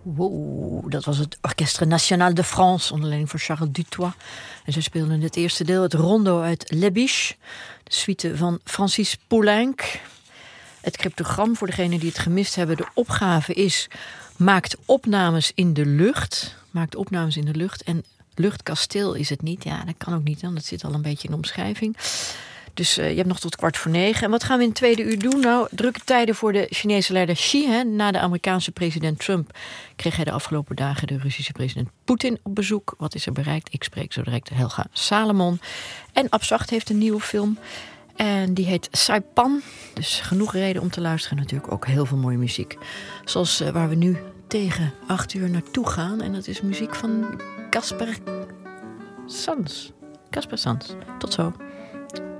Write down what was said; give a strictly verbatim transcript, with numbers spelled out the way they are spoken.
Wow, dat was het Orchestre National de France onder leiding van Charles Dutoit. En ze speelden in het eerste deel het rondo uit Les Biches, de suite van Francis Poulenc. Het cryptogram, voor degenen die het gemist hebben, de opgave is: maakt opnames in de lucht. Maakt opnames in de lucht. En luchtkasteel is het niet. Ja, dat kan ook niet, dan. Dat zit al een beetje in de omschrijving. Dus uh, je hebt nog tot kwart voor negen. En wat gaan we in het tweede uur doen? Nou, drukke tijden voor de Chinese leider Xi. Hè. Na de Amerikaanse president Trump kreeg hij de afgelopen dagen de Russische president Poetin op bezoek. Wat is er bereikt? Ik spreek zo direct Helga Salomon. En Abzacht heeft een nieuwe film. En die heet Saipan. Dus genoeg reden om te luisteren. Natuurlijk ook heel veel mooie muziek. Zoals uh, waar we nu tegen acht uur naartoe gaan. En dat is muziek van Casper Sans. Casper Sans. Tot zo.